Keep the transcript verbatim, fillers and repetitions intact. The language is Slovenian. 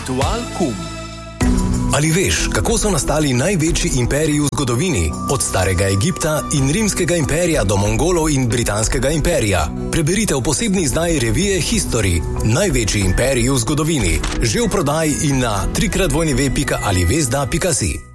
Aktualkum. Ali veš, kako so nastali največji imperiji v zgodovini? Od starega Egipta in rimskega imperija do Mongolov in britanskega imperija. Preberite v posebni izdaji revije History. Največji imperiji v zgodovini. Že v prodaji in na w w w pika alivesda pika si.